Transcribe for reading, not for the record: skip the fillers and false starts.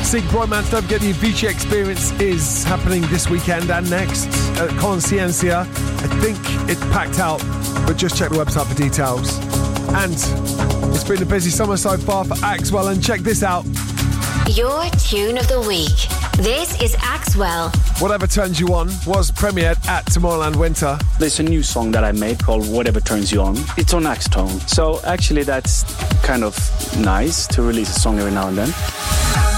Classic Bromance. Don't forget the Avicii Experience is happening this weekend and next at Conciencia. I think it's packed out, but just check the website for details. And it's been a busy summer so far for Axwell, and check this out. Your tune of the week. This is Axwell. Whatever Turns You On was premiered at Tomorrowland Winter. There's a new song that I made called Whatever Turns You On. It's on Axtone. So actually that's kind of nice to release a song every now and then.